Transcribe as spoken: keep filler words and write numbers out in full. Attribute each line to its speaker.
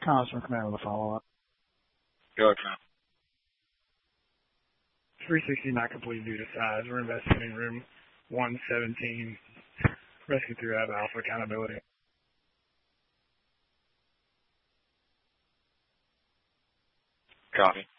Speaker 1: Thomas from Command with a follow-up.
Speaker 2: Go ahead, Tom.
Speaker 1: three sixty not complete due to size. We're investigating room one seventeen. Rescue through have alpha accountability.
Speaker 2: Copy.